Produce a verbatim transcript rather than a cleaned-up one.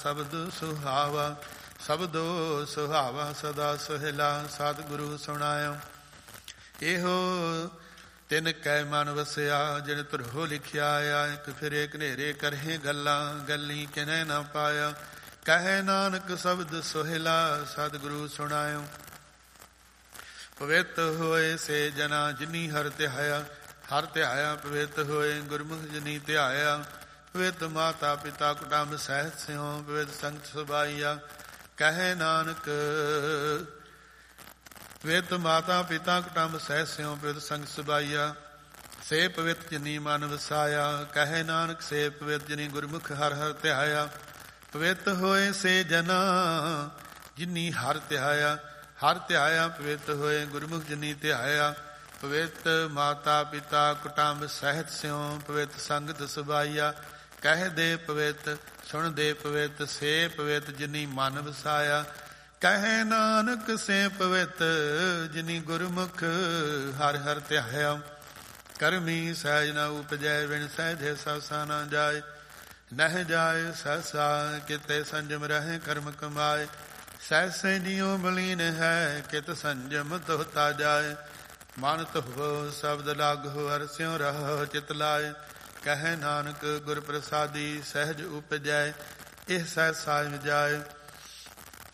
ਸ਼ਬਦ ਸੁਹਾਵਾ, ਸ਼ਬਦੋ ਸੁਹਾਵਾ ਸਦਾ ਸੁਹਿਲਾ। ਸਤਿਗੁਰੂ ਸੁਣਾਇਓ ਇਹੋ ਤਿਨ ਕੈ ਮਨ ਵਸਿਆ, ਜਿਨ ਧਰੋ ਲਿਖਿਆ ਆ। ਇੱਕ ਫਿਰੇ ਘਨੇਰੇ ਕਰਹੇ ਗੱਲਾਂ, ਗੱਲੀ ਕਿਨੈ ਨਾ ਪਾਇਆ। ਕਹੈ ਨਾਨਕ ਸ਼ਬਦ ਸੁਹਿਲਾ। ਸਤਿਗੁਰੂ ਸੁਣਾਇਓ ਪਵਿੱਤ ਹੋਏ ਸੇ ਜਨਾ, ਜਿਨੀ ਹਰਿ ਧਿਆਇਆ। ਹਰਿ ਧਿਆਇਆ ਪਵਿੱਤ ਹੋਏ, ਗੁਰਮੁਖ ਜਿਨੀ ਧਿਆਇਆ। ਪਵਿੱਤ ਮਾਤਾ ਪਿਤਾ ਕੁਟੰਬ ਸਹਿਤ ਸਿਉ, ਪਵਿੱਤ ਸੰਗਤ ਸੁਭਾਈਆ। ਕਹੈ ਨਾਨਕ ਪਵਿੱਤ ਮਾਤਾ ਪਿਤਾ ਕੁਟੰਬ ਸਹਿਤ ਸਿਉ, ਪਵਿੱਤ ਸੰਗਤ ਸੁਭਾਈਆ। ਸੇ ਪਵਿੱਤ ਜਿਨੀ ਮਨ ਵਸਾਇਆ। ਕਹੈ ਨਾਨਕ ਸੇ ਪਵਿੱਤ ਜਿਨੀ ਗੁਰਮੁਖ ਹਰਿ ਹਰਿ ਧਿਆਇਆ। ਪਵਿੱਤ ਹੋਏ ਸੇ ਜਨਾ, ਜਿਨੀ ਹਰਿ ਧਿਆਇਆ। ਹਰਿ ਧਿਆਇਆ ਪਵਿੱਤ ਹੋਏ, ਗੁਰਮੁਖ ਜਿਨੀ ਧਿਆਇਆ। ਪਵਿੱਤ ਮਾਤਾ ਪਿਤਾ ਕੁਟੰਬ ਸਹਿਤ ਸਿਉ, ਪਵਿੱਤ ਸੰਗਤ ਸੁਭਾਈਆ। ਕਹਿ ਦੇ ਪਵਿੱਤ ਸੁਣ ਦੇ ਪਵਿੱਤ, ਸੇ ਪਵਿੱਤ ਜਿਨੀ ਮਨ ਵਸਾਇਆ। ਕਹੈ ਨਾਨਕ ਸੇ ਪਵਿੱਤ ਜਿਨੀ ਗੁਰਮੁਖ ਹਰਿ ਹਰਿ ਧਿਆਇਆ। ਕਰਮੀ ਸਹਿਜ ਨ ਉਪਜੈ, ਵਿਣ ਸਹਿਜੇ ਸਹਸਾ ਨਾ ਜਾਏ। ਨਹਿ ਜਾਏ ਸਹਸਾ, ਕਿਤੇ ਸੰਜਮ ਰਹੇ ਕਰਮ ਕਮਾਏ। ਸਹਿਸੇ ਜਿਉ ਬਲੀਨ ਹੈ, ਕਿਤ ਸੰਜਮ ਤੋਤਾ ਜਾਏ। ਮਨ ਧੋਵੋ ਸ਼ਬਦ ਲਾਗੋ, ਹਰਿ ਸਿਉ ਰਹੋ ਚਿਤ ਲਾਏ। ਕਹੈ ਨਾਨਕ ਗੁਰ ਪ੍ਰਸਾਦੀ, ਸਹਿਜ ਉਪਜੈ ਇਹ ਸਹਿ ਸਾਜ ਜਾਏ।